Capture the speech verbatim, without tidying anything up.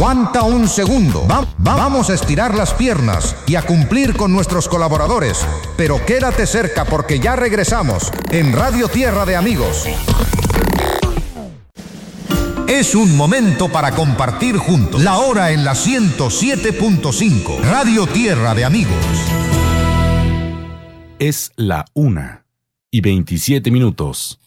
Aguanta un segundo. Va- vamos a estirar las piernas y a cumplir con nuestros colaboradores. Pero quédate cerca porque ya regresamos en Radio Tierra de Amigos. Es un momento para compartir juntos. La hora en la ciento siete punto cinco. Radio Tierra de Amigos. Es la una y veintisiete minutos.